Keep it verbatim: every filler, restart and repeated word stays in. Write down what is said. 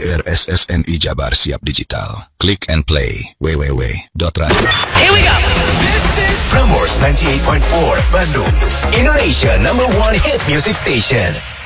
R S S N I Jabar Siap Digital. Click and play. w w w dot radio. Here we go. This is Prambors ninety-eight point four Bandung, Indonesia number one hit music station.